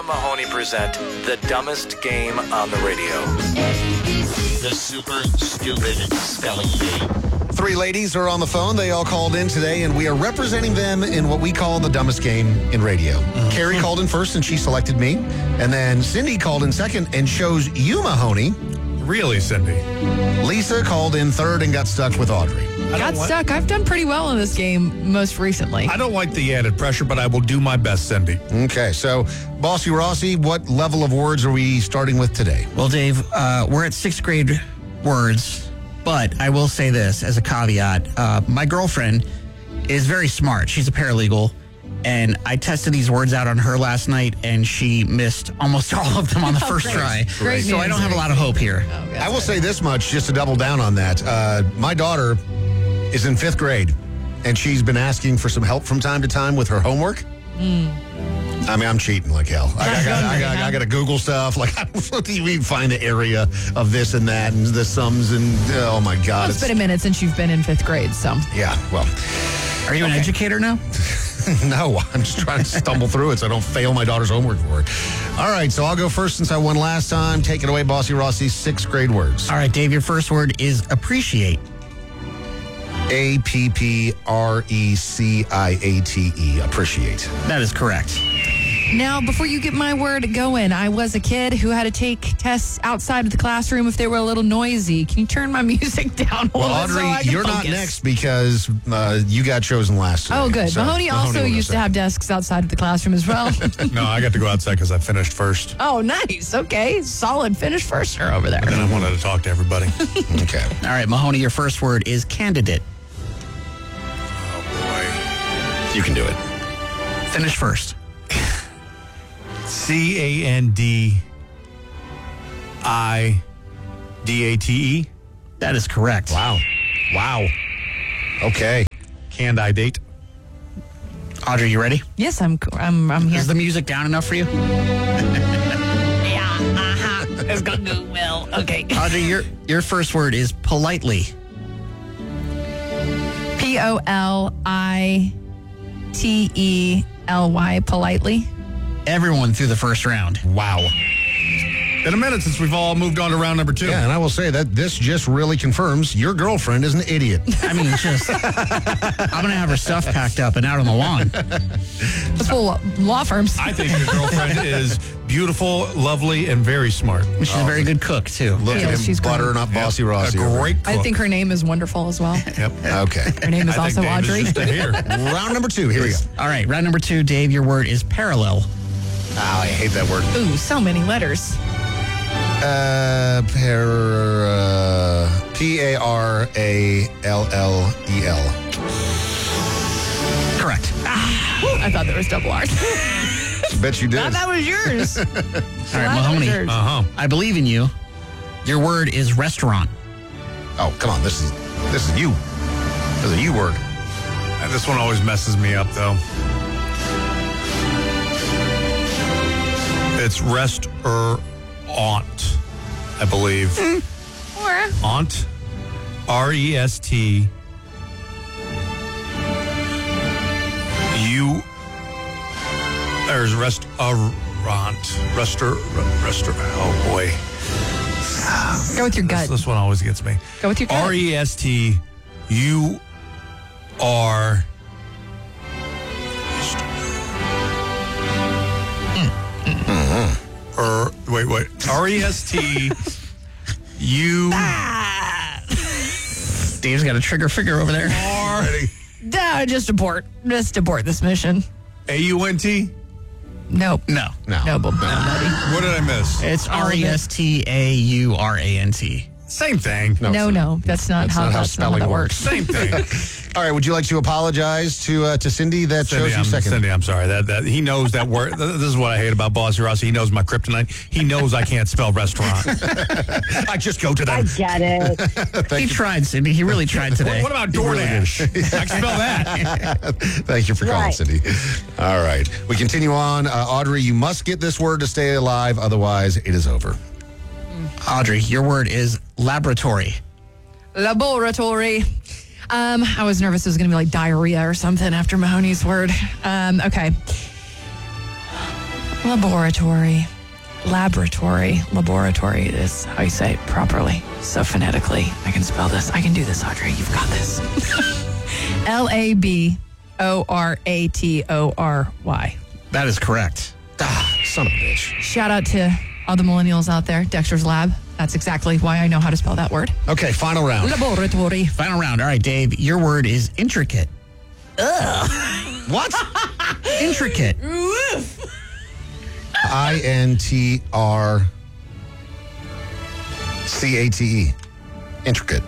Mahoney present the dumbest game on the radio. The Super Stupid Spelling Bee. 3 ladies are on the phone. They all called in today, and we are representing them in what we call the dumbest game in radio. Carrie called in first, and she selected me. And then Cindy called in second and chose you, Mahoney. Really, Cindy? Lisa called in third and got stuck with Audrey. Got stuck. I've done pretty well in this game most recently. I don't like the added pressure, but I will do my best, Cindy. Okay, so Bossy Rossi, what level of words are we starting with today? Well, Dave, we're at 6th grade words, but I will say this as a caveat. My girlfriend is very smart. She's a paralegal, and I tested these words out on her last night, and she missed almost all of them on the first try. Great so I don't have a lot of hope here. I will say this much, just to double down on that. My daughter is in 5th grade, and she's been asking for some help from time to time with her homework. I mean, I'm cheating like hell. I got to Google stuff. Like, we find the area of this and that and the sums and, oh, my God. Well, it's been a minute since you've been in 5th grade, so. Yeah, well. Are you an educator now? No, I'm just trying to stumble through it so I don't fail my daughter's homework for it. All right, so I'll go first since I won last time. Take it away, Bossy Rossi's 6th grade words. All right, Dave, your first word is appreciate. Appreciate. Appreciate. That is correct. Now, before you get my word going, I was a kid who had to take tests outside of the classroom if they were a little noisy. Can you turn my music down a Well, little bit Audrey, so I can you're focus? not next because you got chosen last time. Oh, good. So Mahoney also will go used to second. have desks outside of the classroom as well. No, I got to go outside because I finished first. Oh, nice. Okay. Solid finish firster over there. And then I wanted to talk to everybody. Okay. All right, Mahoney, your first word is candidate. Oh, You can do it. Finish first. Candidate. That is correct. Wow. Okay. Candidate. Audrey, you ready? Yes, I'm here. Is the music down enough for you? Yeah, it's going to go well. Okay. Audrey, your first word is politely. Politely, politely. Everyone through the first round. Wow. Been a minute since we've all moved on to round number 2. Yeah, and I will say that this just really confirms your girlfriend is an idiot. I mean, it's just, I'm going to have her stuff packed up and out on the lawn. It's full of law firms. I think your girlfriend is beautiful, lovely, and very smart. She's a very good cook, too. Look Yeah, at him she's buttering great. up Bossy Rossi. A great cook. I think her name is wonderful as well. Yep. Okay. Her name is I also think Dave is Audrey. just a hater. Round number 2. Here we go. All right, round number 2, Dave, your word is parallel. Oh, I hate that word. Ooh, so many letters. Parallel. Correct. I thought there was double R's. Bet you did. Thought that was yours. All right, Mahoney, Uh-huh. I believe in you. Your word is restaurant. Oh, come on. This is you. This is a you word. And this one always messes me up, though. It's restaurant, I believe. Or Aunt. REST. There's restaurant. Oh, boy. go with your gut. This one always gets me. Go with your gut. RESTUR. Wait. RESTU. Dave's got a trigger finger over there. Just abort this mission. AUNT. Nope. No. No, buddy. What did I miss? It's All of it. RESTAURANT. Same thing. No, that's not how spelling that works. works. Same thing. All right. Would you like to apologize to Cindy that chose you second? Cindy, I'm sorry. That he knows that word. This is what I hate about Bossy Rossi. He knows my kryptonite. He knows I can't spell restaurant. I just go to them. I get it. He tried, Cindy. He really tried today. What about DoorDash? I can spell that. Thank you for calling, Right. Cindy. All right. We continue on. Audrey, you must get this word to stay alive. Otherwise, it is over. Audrey, your word is laboratory. Laboratory. I was nervous it was going to be like diarrhea or something after Mahoney's word. Okay. Laboratory. Laboratory is how you say it properly. So phonetically, I can spell this. I can do this, Audrey. You've got this. Laboratory. That is correct. Son of a bitch. Shout out to all the millennials out there. Dexter's Lab. That's exactly why I know how to spell that word. Okay, final round. Laboratory. Final round. All right, Dave, your word is intricate. What? Intricate. INTRCATE. Intricate.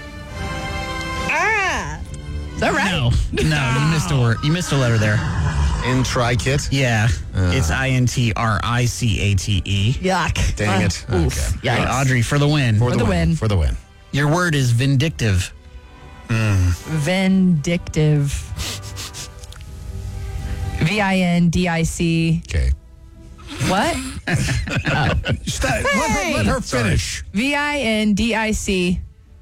Is that right? No, you missed a word. You missed a letter there. Intricate? Yeah, it's INTRICATE. Yuck. Dang it. Oof. Okay. All right, Yikes. Audrey, for the win. For the win. For the win. Your word is vindictive. Vindictive. VINDIC. Okay. What? Let her finish. VINDIC.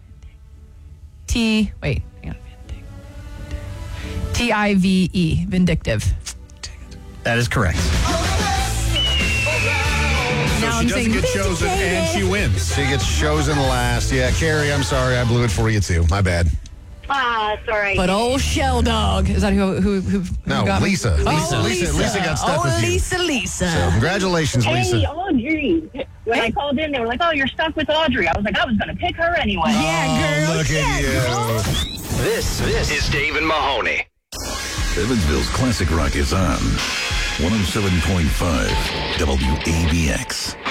Wait. Hang on. TIVE. Vindictive. That is correct. Now She I'm doesn't saying get chosen and she wins. She gets chosen last. Yeah, Carrie, I'm sorry. I blew it for you, too. My bad. It's all right. But old Shell Dog. Is that who No, got me? Lisa. Oh, Lisa got stuck with you. Lisa. So, congratulations, Hey, Lisa. Audrey. When I called in, they were like, "Oh, you're stuck with Audrey." I was like, I was going to pick her anyway. Yeah, girl. Look at you. This is Dave and Mahoney. Evansville's classic rock is on 107.5 WABX.